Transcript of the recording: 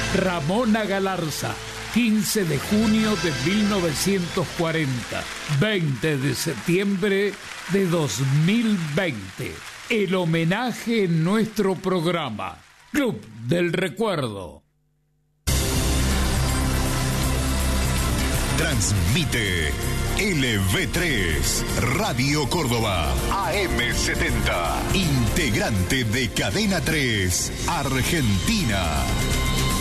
Ramona Galarza, 15 de junio de 1940, 20 de septiembre de 2020. El homenaje en nuestro programa, Club del Recuerdo. Transmite LV3, Radio Córdoba, AM70, integrante de Cadena 3, Argentina.